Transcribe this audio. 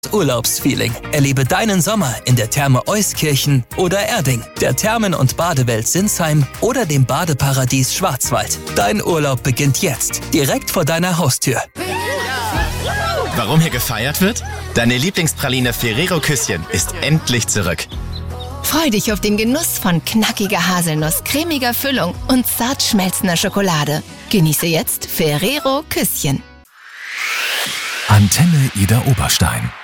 Urlaubsfeeling. Erlebe deinen Sommer in der Therme Euskirchen oder Erding, der Thermen- und Badewelt Sinsheim oder dem Badeparadies Schwarzwald. Dein Urlaub beginnt jetzt, direkt vor deiner Haustür. Warum hier gefeiert wird? Deine Lieblingspraline Ferrero Küsschen ist endlich zurück. Freu dich auf den Genuss von knackiger Haselnuss, cremiger Füllung und zart schmelzender Schokolade. Genieße jetzt Ferrero Küsschen. Antenne Ida Oberstein.